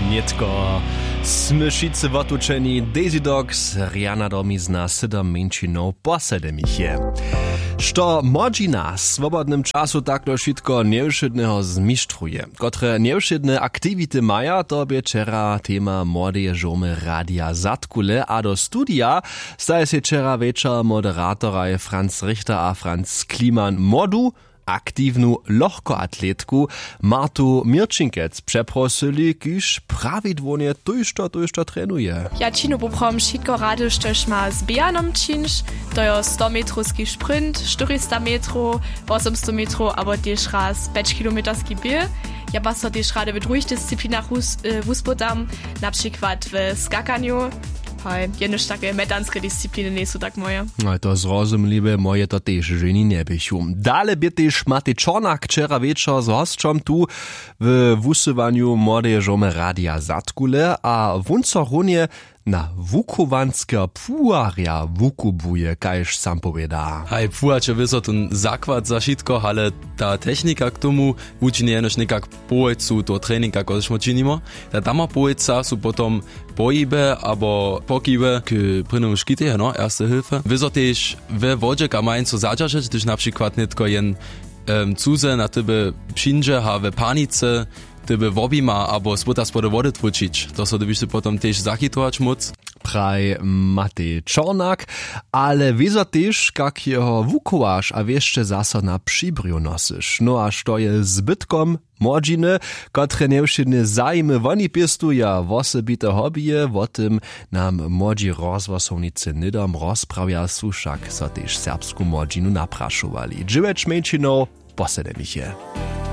Nietko smyszice w otoczeni Daisy Dogs, Riana domizna 7 minčinov posedemiche. Što modzi nas w swobodnym czasu taklo šitko nieušidného zmištruje. Kotre nieušidne aktivity maja, to wieczera tema młodeje żomy Radia Zatkule, a do studia staje się wczera wieczór moderatoraj Franz Richter a Franz Kliman modu aktywną lohkoatletku Martu Mirčinkec przeprosili, kiż prawidłonie tujšto trenuje. Ja činu poprom šitko rady, štož ma z Bejanom činš, to je 100 metrovski sprint, 400 metrów, 800 metrów, aber też raz 5 kilometerski bieg. Ja pa so też rady w drugich dyscyplinach wuspodam, na przykład w skakaniu. Jenož také metanské disciplíny nie sú tak moje. No to zrozumliwe, moje to też ženi nie byšu. Dale by też Matej Czornak wczera wieczór z hosťom tu w wusywaniu młodeje żomy Radia Zatkule, a wuncorunie na wukowanska puaria wukubuje, kajż sam powieda. Hej, puače wyso ten zakład za šitko, ale ta technika k tomu učinie jenož nekak pojcu to treninga, kož mo činimo. Ta dama pojca sú potom pohybe abo pokibe k prynom škite, no, erste Hilfe. Wyso też we wodzie ka mają co zadržeć, gdyż na przykład netko jen cuze na tebe přinže ha we panice, tebe wobima, abo spota spode wody tvučić. To so byś potom też zachytować moc. Praj Matej Czornak, ale wieso też, jak jeho wukowasz, a jeszcze zaso na przybriu nosysz. No a što je zbytkom młodziny, kotre nieušidne zajmy woni pistuja, wosobite hobije, o tym nam młodzi rozwosownicy nidom rozprawia suszak, so też serbsku młodzinu napraszowali. Dživeč menšinov, posedemiche.